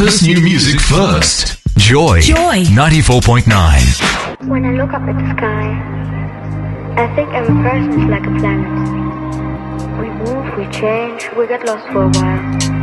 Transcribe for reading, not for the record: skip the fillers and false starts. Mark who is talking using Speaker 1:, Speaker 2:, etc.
Speaker 1: hottest new music first. Joy 94.9.
Speaker 2: When I look up at the sky, I think every person is like a planet. We move, we change, we get lost for a while.